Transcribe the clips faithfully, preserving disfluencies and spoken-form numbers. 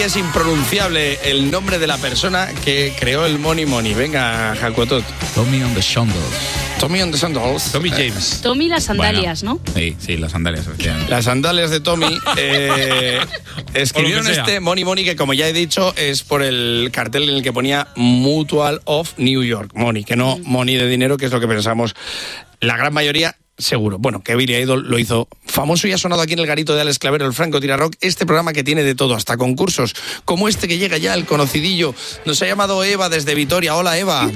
Es impronunciable el nombre de la persona que creó el Money Money. Venga, Jacotot. Tommy on the Sandals. Tommy on the Sandals. Tommy James. Tommy las sandalias, bueno, ¿no? Sí, sí, las sandalias, efectivamente. Las sandalias de Tommy eh, escribieron este Money Money, que como ya he dicho es por el cartel en el que ponía Mutual of New York Money, que no money de dinero, que es lo que pensamos la gran mayoría. Seguro. Bueno, que Billy Idol lo hizo famoso y ha sonado aquí en el garito de Alex Clavero, el Francotirador, este programa que tiene de todo, hasta concursos, como este que llega ya, el conocidillo. Nos ha llamado Eva desde Vitoria. Hola, Eva.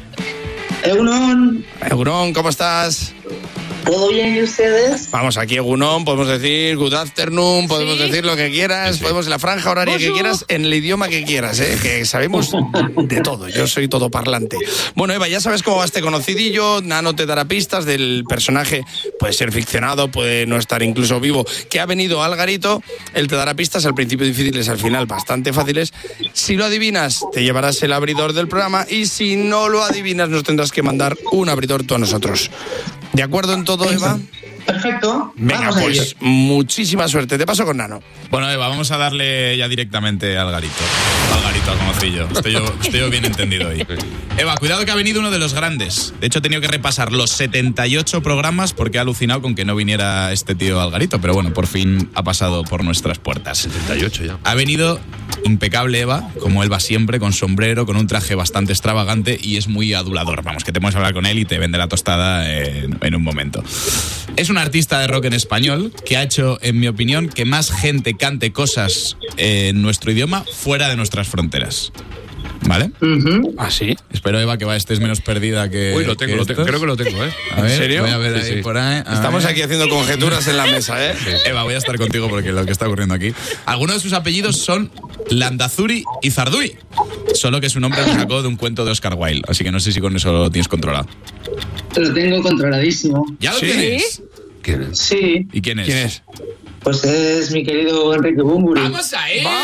Egunon. Egunon, ¿cómo estás? ¿Todo bien y ustedes? Vamos, aquí Egunon, podemos decir good afternoon, podemos ¿Sí? decir lo que quieras, sí. podemos la franja horaria Bonjour. que quieras, en el idioma que quieras, ¿eh? Que sabemos de todo, yo soy todo parlante. Bueno, Eva, ya sabes cómo va este conocidillo, Nano te dará pistas del personaje, puede ser ficcionado, puede no estar incluso vivo, que ha venido al garito, él te dará pistas, al principio difíciles, al final bastante fáciles. Si lo adivinas, te llevarás el abridor del programa, y si no lo adivinas, nos tendrás que mandar un abridor tú a nosotros. ¿De acuerdo en todo, Eva? Perfecto. Venga, vamos pues muchísima suerte. Te paso con Nano. Bueno, Eva, vamos a darle ya directamente al garito. Al garito, al conocillo. Estoy yo, estoy yo bien entendido hoy. Eva, cuidado que ha venido uno de los grandes. De hecho, he tenido que repasar los setenta y ocho programas porque he alucinado con que no viniera este tío al garito. Pero bueno, por fin ha pasado por nuestras puertas. setenta y ocho ya. Ha venido impecable, Eva, como él va siempre, con sombrero, con un traje bastante extravagante y es muy adulador. Vamos, que te puedes hablar con él y te vende la tostada en, en un momento. Es un artista de rock en español que ha hecho, en mi opinión, que más gente cante cosas en nuestro idioma fuera de nuestras fronteras. ¿Vale? Uh-huh. ¿Ah, sí? Espero, Eva, que va, estés menos perdida que. Uy, lo tengo, que lo tengo, creo que lo tengo, ¿eh? A ver, ¿En serio? Voy a ver Sí, ahí sí. por ahí. a Estamos ver. aquí haciendo conjeturas en la mesa, ¿eh? Eva, voy a estar contigo porque lo que está ocurriendo aquí. Algunos de sus apellidos son Landazuri y Zarduy. Solo que su nombre lo sacó de un cuento de Oscar Wilde. Así que no sé si con eso lo tienes controlado. Lo tengo controladísimo. ¿Ya lo ¿Sí? tienes? ¿Quién es? Sí, ¿Y quién es? ¿Quién es? pues es mi querido Enrique Bunbury. ¡Vamos a él!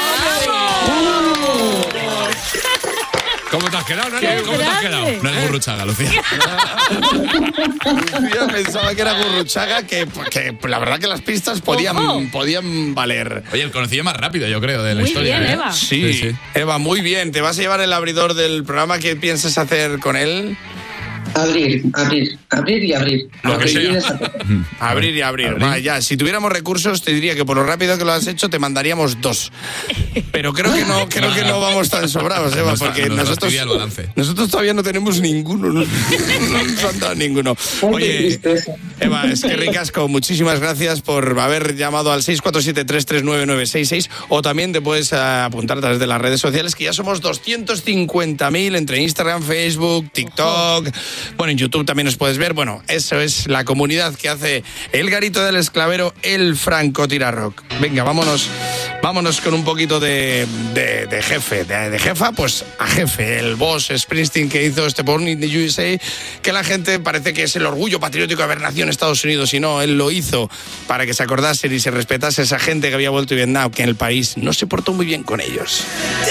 ¿Cómo te has quedado, no? ¡Qué ¿Cómo te has grande! quedado? No es Gurruchaga, Lucía. Yo pensaba que era Gurruchaga, que, que la verdad que las pistas podían, Ojo. podían valer. Oye, el conocido más rápido, yo creo, de la Muy historia. bien, ¿eh? Eva. Sí. Sí, sí. Eva, muy bien. ¿Te vas a llevar el abridor del programa? ¿Qué piensas hacer con él? Abrir, abrir, abrir y abrir. Lo que sea. quieres hacer. Abrir y abrir. Abrir. Va, ya, si tuviéramos recursos, te diría que por lo rápido que lo has hecho, te mandaríamos dos. Pero creo que no, creo que no vamos tan sobrados, Eva, Nos- porque nos nosotros, fastidia el balance. nosotros todavía no tenemos ninguno. No, no nos han dado ninguno. Ay, qué Oye, tristeza. Eva, es que ricasco, muchísimas gracias por haber llamado al seis cuatro siete, tres tres nueve, nueve seis seis, o también te puedes eh, apuntar a través de las redes sociales, que ya somos doscientos cincuenta mil entre Instagram, Facebook, TikTok. Bueno, en YouTube también nos puedes ver. Bueno, eso es la comunidad que hace el garito del esclavero, el Francotirador. Venga, vámonos, vámonos con un poquito de, de, de jefe, de, de jefa, pues a jefe, el boss Springsteen, que hizo este Born in the U S A, que la gente parece que es el orgullo patriótico de haber nacido en Estados Unidos, y no, él lo hizo para que se acordasen y se respetase esa gente que había vuelto de Vietnam, que en el país no se portó muy bien con ellos.